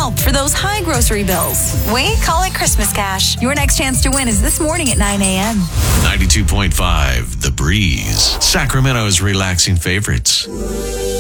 help for those high grocery bills. We call it Christmas cash. Your next chance to win is this morning at 9 a.m. 92.5 The Breeze, Sacramento's relaxing favorites.